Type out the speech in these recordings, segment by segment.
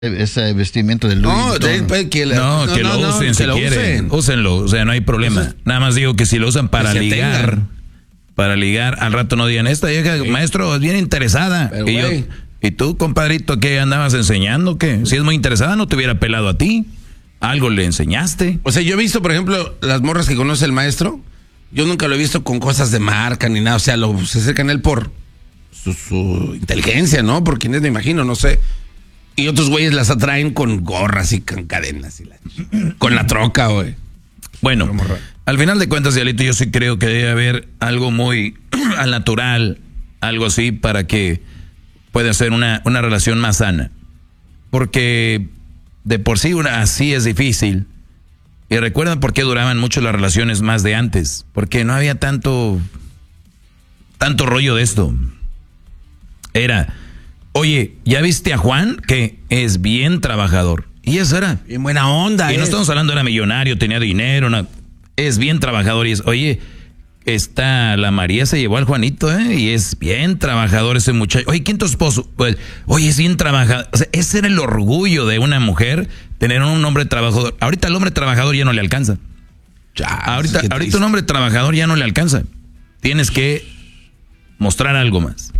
ese vestimento de Louis Vuitton. Que lo usen si quieren. Úsenlo, o sea, no hay problema. Nada más digo que si lo usan para ligar, al rato no digan, esta vieja, maestro, es bien interesada. Pero, ¿y tú, compadrito, qué andabas enseñando? ¿Qué? Si es muy interesada, no te hubiera pelado a ti. Algo le enseñaste. O sea, yo he visto, por ejemplo, las morras que conoce el maestro. Yo nunca lo he visto con cosas de marca ni nada. O sea, se acercan a él por su inteligencia, ¿no? Por quienes me imagino, no sé. Y otros güeyes las atraen con gorras y con cadenas. Con la troca, güey. Bueno, al final de cuentas, Diablito, yo sí creo que debe haber algo muy al natural, algo así, para que pueda ser una relación más sana. Porque de por sí así es difícil. Y recuerdan por qué duraban mucho las relaciones más de antes. Porque no había tanto rollo de esto. Era, oye, ¿ya viste a Juan? Que es bien trabajador. Y eso era. Bien buena onda. Y no estamos hablando, era millonario, tenía dinero. Es bien trabajador. Y es, oye, la María se llevó al Juanito, y es bien trabajador ese muchacho. Oye, ¿quién es tu esposo? Pues, oye, es bien trabajador. O sea, ese era el orgullo de una mujer, tener un hombre trabajador. Ahorita el hombre trabajador ya no le alcanza. Ahorita un hombre trabajador ya no le alcanza. Tienes que mostrar algo más.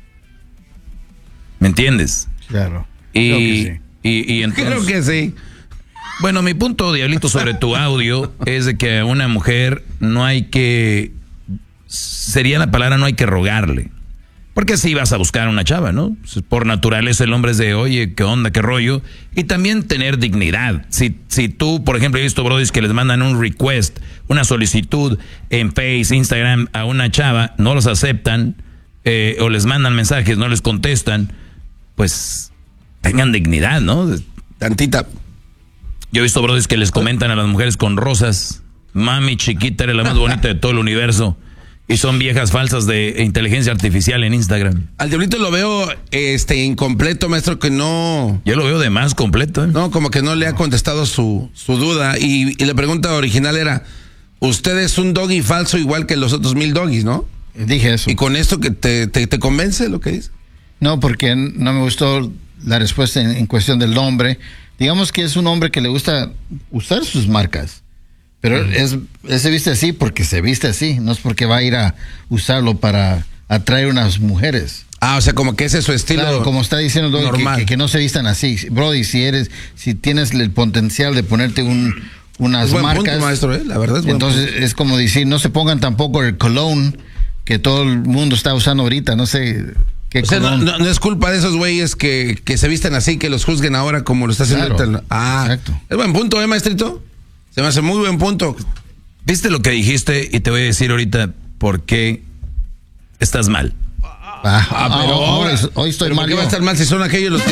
¿Me entiendes? Claro. Y entonces, creo que sí. Bueno, mi punto, Diablito, sobre tu audio es de que a una mujer no hay que, sería la palabra, no hay que rogarle. Porque si vas a buscar a una chava, ¿no? Por naturaleza el hombre es de, oye, qué onda, qué rollo. Y también tener dignidad. Si tú, por ejemplo, he visto brodis que les mandan un request, una solicitud en Face, Instagram a una chava, no los aceptan, o les mandan mensajes, no les contestan, pues tengan dignidad, ¿no? Tantita. Yo he visto brodis que les comentan a las mujeres con rosas, mami chiquita, eres la más bonita de todo el universo. Y son viejas falsas de inteligencia artificial en Instagram. Al Diablito lo veo incompleto, maestro, que no... Yo lo veo de más completo. No, como que no le ha contestado su duda. Y la pregunta original era, usted es un doggy falso igual que los otros 1000 doggies, ¿no? Dije eso. ¿Y con esto que te convence lo que dice? No, porque no me gustó la respuesta en cuestión del nombre. Digamos que es un hombre que le gusta usar sus marcas. Pero él se viste así porque se viste así. No es porque va a ir a usarlo para atraer unas mujeres. Ah, o sea, como que ese es su estilo. Claro, como está diciendo Doggy, que no se vistan así. Brody, si tienes el potencial de ponerte unas buen marcas. Punto, maestro, la verdad es buen entonces punto. Es como decir, no se pongan tampoco el cologne que todo el mundo está usando ahorita. No sé. O sea, no es culpa de esos güeyes que se visten así, que los juzguen ahora como lo está haciendo. Claro, exacto. Es buen punto, maestrito. Se me hace muy buen punto. ¿Viste lo que dijiste? Y te voy a decir ahorita por qué estás mal. Pero hoy estoy mal. ¿Por qué va a estar mal si son aquellos los que